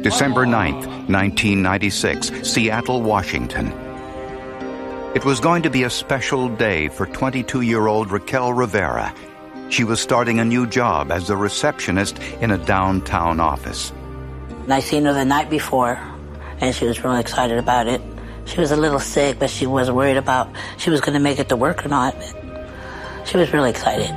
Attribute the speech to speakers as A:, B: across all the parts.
A: December 9th, 1996, Seattle, Washington. It was going to be a special day for 22-year-old Raquel Rivera. She was starting a new job as a receptionist in a downtown office.
B: And I seen her the night before, and she was really excited about it. She was a little sick, but she was worried about she was going to make it to work or not. She was really excited.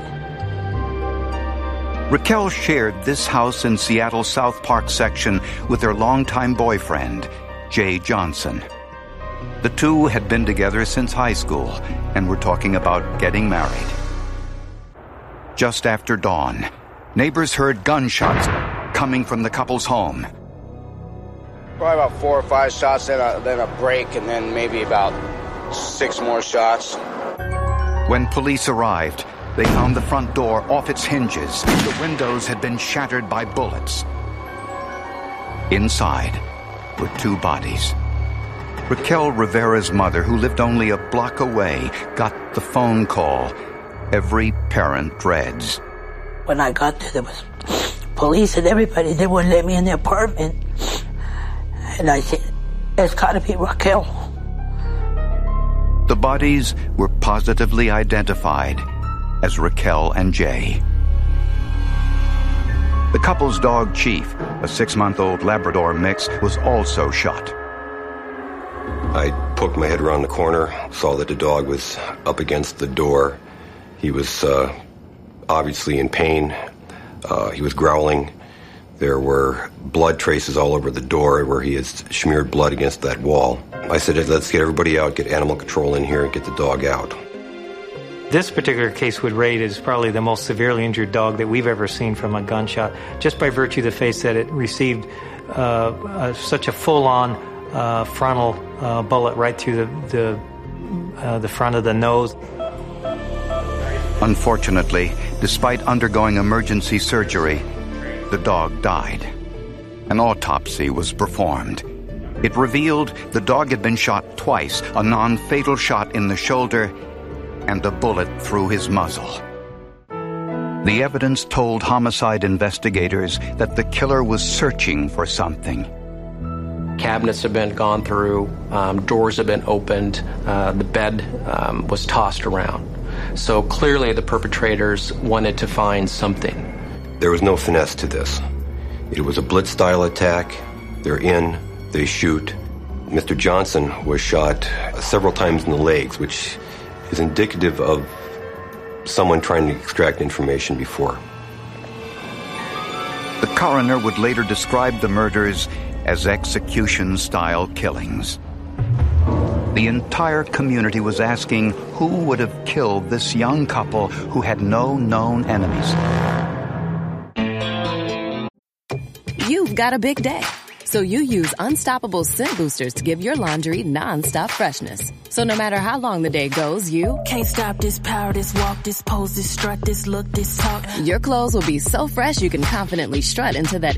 A: Raquel shared this house in Seattle's South Park section with her longtime boyfriend, Jay Johnson. The two had been together since high school and were talking about getting married. Just after dawn, neighbors heard gunshots coming from the couple's home.
C: Probably about 4 or 5 shots, then a break, and then maybe about 6 more shots.
A: When police arrived, they found the front door off its hinges. The windows had been shattered by bullets. Inside were 2 bodies. Raquel Rivera's mother, who lived only a block away, got the phone call every parent dreads.
B: When I got there was police and everybody. They wouldn't let me in the apartment. And I said, it's got to be Raquel.
A: The bodies were positively identified as Raquel and Jay. The couple's dog, Chief, a 6-month-old Labrador mix, was also shot.
D: I poked my head around the corner, saw that the dog was up against the door. He was obviously in pain. He was growling. There were blood traces all over the door where he had smeared blood against that wall. I said, let's get everybody out, get animal control in here, and get the dog out.
E: This particular case would rate as probably the most severely injured dog that we've ever seen from a gunshot, just by virtue of the fact that it received such a full-on frontal bullet right through the front of the nose.
A: Unfortunately, despite undergoing emergency surgery, the dog died. An autopsy was performed. It revealed the dog had been shot twice, a non-fatal shot in the shoulder and a bullet through his muzzle. The evidence told homicide investigators that the killer was searching for something.
F: Cabinets have been gone through, doors have been opened, the bed was tossed around. So clearly the perpetrators wanted to find something.
D: There was no finesse to this. It was a blitz-style attack. They're in, they shoot. Mr. Johnson was shot several times in the legs, which is indicative of someone trying to extract information before.
A: The coroner would later describe the murders as execution-style killings. The entire community was asking who would have killed this young couple who had no known enemies.
G: You've got a big day, so you use Unstoppable Scent Boosters to give your laundry non-stop freshness. So no matter how long the day goes, you
H: can't stop this power, this walk, this pose, this strut, this look, this talk.
G: Your clothes will be so fresh you can confidently strut into that